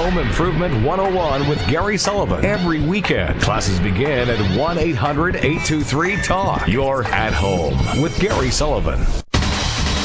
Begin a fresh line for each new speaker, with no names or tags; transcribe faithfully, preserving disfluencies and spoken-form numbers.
Home Improvement one oh one with Gary Sullivan. Every weekend, classes begin at one eight hundred eight two three talk. You're at home with Gary Sullivan.